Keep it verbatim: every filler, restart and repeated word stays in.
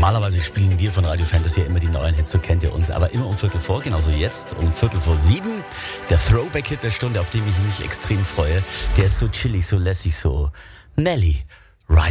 Normalerweise spielen wir von Radio Fantasy ja immer die neuen Hits, so kennt ihr uns, aber immer um Viertel vor, genauso jetzt um Viertel vor sieben. Der Throwback-Hit der Stunde, auf den ich mich extrem freue, der ist so chillig, so lässig, so Melly